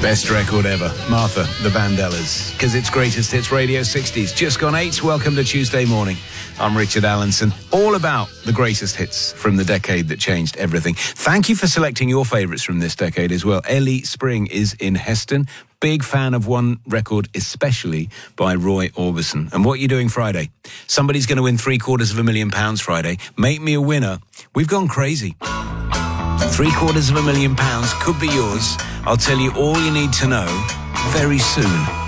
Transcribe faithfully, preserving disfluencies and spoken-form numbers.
Best record ever. Martha, the Vandellas. Because it's Greatest Hits Radio sixties. Just gone eight. Welcome to Tuesday morning. I'm Richard Allenson. All about the greatest hits from the decade that changed everything. Thank you for selecting your favourites from this decade as well. Ellie Spring is in Heston. Big fan of one record, especially by Roy Orbison. And what are you doing Friday? Somebody's going to win three quarters of a million pounds Friday. Make me a winner. We've gone crazy. Three quarters of a million pounds could be yours. I'll tell you all you need to know very soon.